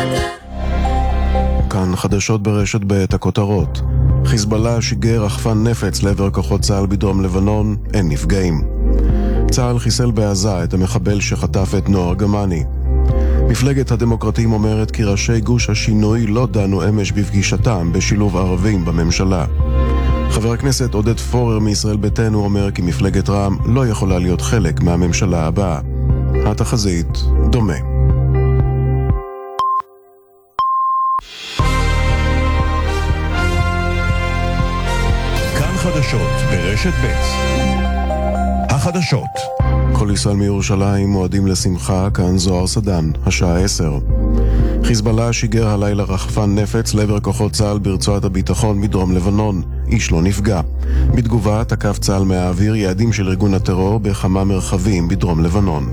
כאן חדשות ברשת ב' הכותרות. חיזבאללה שיגר רחפן נפץ לעבר כוחות צה"ל בדרום לבנון, אין נפגעים. צה"ל חיסל בעזה את המחבל שחטף את נוער גמני. מפלגת הדמוקרטים אומרת כי ראשי גוש השינוי לא דנו אמש בפגישתם בשילוב ערבים בממשלה. חבר הכנסת עודד פורר מישראל ביתנו אומר כי מפלגת רע"מ לא יכולה להיות חלק מהממשלה הבאה. התחזית דומה. כאן חדשות ברשת ב'. החדשות. כל ישראל מירושלים מועדים לשמחה, כאן זוהר סדן, השעה 10. חיזבאללה שיגר הלילה רחפן נפץ לעבר כוחות צה"ל ברצועת הביטחון מדרום לבנון. איש לא נפגע. בתגובה תקף צה"ל מהאוויר יעדים של ארגון הטרור בכמה מרחבים בדרום לבנון.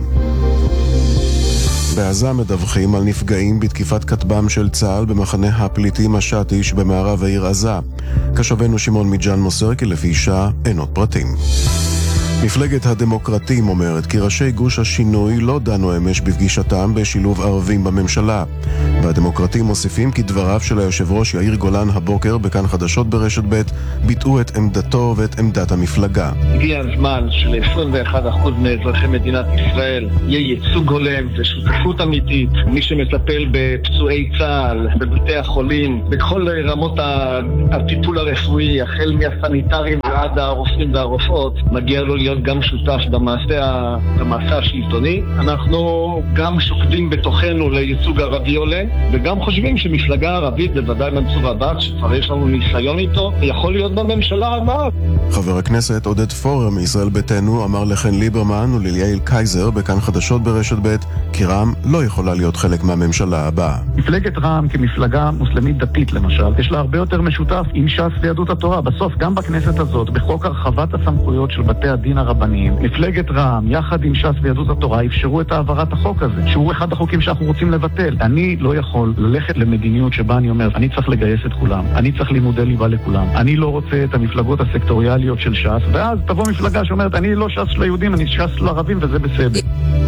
בעזה מדווחים על נפגעים בתקיפת כטב"ם של צה"ל במחנה הפליטים השאטי שבמערב העיר עזה. כתבנו שמעון מיג'אן מוסר כי לפי שעה אין עוד פרטים. מפלגת הדמוקרטים אומרת כי ראשי גוש השינוי לא דנו אמש בפגישתם בשילוב ערבים בממשלה. והדמוקרטים מוסיפים כי דבריו של היושב ראש יאיר גולן הבוקר בכאן חדשות ברשת ב' ביטאו את עמדתו ואת עמדת המפלגה. הגיע הזמן של 21% מאזרחי מדינת ישראל יהיה ייצוג הולם ושותפות אמיתית. מי שמטפל בפצועי צה"ל, בבתי החולים, בכל רמות הטיפול הרפואי, החל מהסניטרים ועד הרופאים והרופאות, מגיע לו להיות גם שותף במעשה השלטוני. אנחנו גם שוקדים בתוכנו לייצוג ערבי עולה, וגם חושבים שמפלגה ערבית, בוודאי מנסור עבאס, שכבר יש לנו ניסיון איתו, יכול להיות בממשלה הבאה. חבר הכנסת עודד פורר מישראל ביתנו אמר לחן ליברמן וליעל קייזר בכאן חדשות ברשת ב' כי רע"מ לא יכולה להיות חלק מהממשלה הבאה. מפלגת רע"מ כמפלגה מוסלמית דתית למשל, יש לה הרבה יותר משותף עם ש"ס ויהדות התורה. בסוף גם בכנסת הזאת, בחוק הרחבת הסמכויות של בתי הדין הרבניים, מפלגת רע"מ יחד עם ש"ס ויהדות התורה אפשרו את העברת החוק הזה, שהוא אחד החוקים שאנחנו רוצים לבטל. אני לא יכול ללכת למדיניות שבה אני אומר, אני צריך לגייס את כולם, אני צריך לימודי ליבה לכולם, אני לא רוצה את המפלגות הסקטוריאליות של ש"ס, ואז תבוא מפלגה שאומרת, אני לא ש"ס ליהודים, אני ש"ס לערבים, וזה בסדר.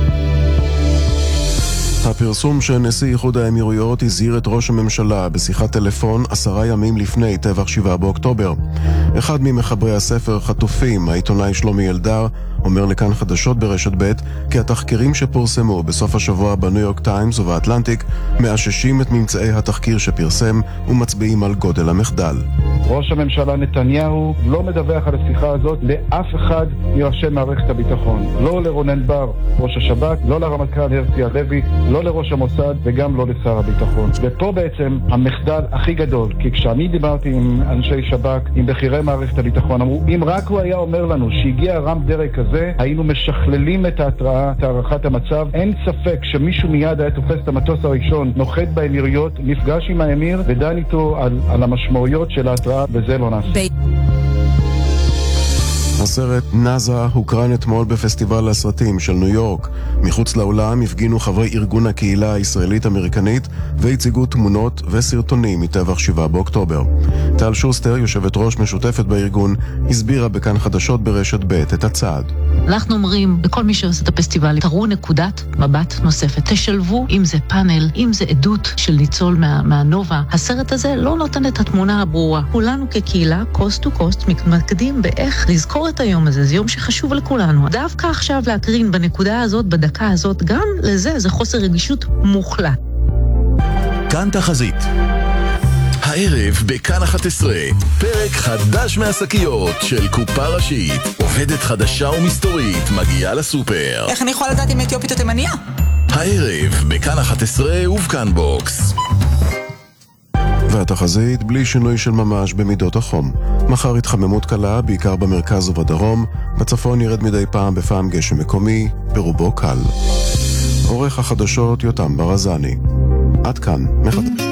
הפרסום של נשיא איחוד האמירויות הזהיר את ראש הממשלה בשיחת טלפון 10 ימים לפני טבח 7 באוקטובר. אחד ממחברי הספר חטופים, העיתונאי שלומי אלדר, אומר לכאן חדשות ברשת ב' כי התחקירים שפורסמו בסוף השבוע בניו יורק טיימס ובאטלנטיק מאששים את ממצאי התחקיר שפרסם ומצביעים על גודל המחדל. ראש הממשלה נתניהו לא מדווח על השיחה הזאת לאף אחד מראשי מערכת הביטחון. לא לרונן בר, ראש השב"כ, לא לרמטכ"ל הרצי הלוי, לא לראש המוסד וגם לא לשר הביטחון. ופה בעצם המחדל הכי גדול, כי כשאני דיברתי עם אנשי שב"כ, עם בכירי מערכת הביטחון, אמרו, אם רק הוא היה אומר לנו שהגיע רם דרג כזה, היינו משכללים את ההתראה, את הערכת המצב. אין ספק שמישהו מיד היה תופס את המטוס הראשון, נוחת באמירויות, נפגש עם האמיר ודן איתו על המשמעויות של ההתראה, וזה לא נעשה. הסרט נאזה הוקרן אתמול בפסטיבל הסרטים של ניו יורק. מחוץ לאולם הפגינו חברי ארגון הקהילה הישראלית-אמריקנית והציגו תמונות וסרטונים מטבח 7 באוקטובר. טל שוסטר, יושבת ראש משותפת בארגון, הסבירה בכאן חדשות ברשת ב' את הצעד. אנחנו אומרים לכל מי שעושה את הפסטיבל, תראו נקודת מבט נוספת, תשלבו אם זה פאנל, אם זה עדות של ניצול מהנובה. הסרט הזה לא נותן את התמונה הברורה. כולנו כקהילה, קוסט טו קוסט, מתמקדים באיך לזכור את היום הזה. זה יום שחשוב לכולנו. דווקא עכשיו להקרין בנקודה הזאת, בדקה הזאת, גם לזה זה חוסר רגישות מוחלט. כאן תחזית. הערב בכאן 11, פרק חדש מהשקיות של קופה ראשית. עובדת חדשה ומסתורית מגיעה לסופר. איך אני יכולה לדעת אם אתיופית או תימניה? הערב בכאן 11 ובכאן בוקס. והתחזית בלי שינוי של ממש במידות החום. מחר התחממות קלה, בעיקר במרכז ובדרום. בצפון ירד מדי פעם בפעם גשם מקומי, ברובו קל. עורך החדשות יותם ברזני. עד כאן מחדש.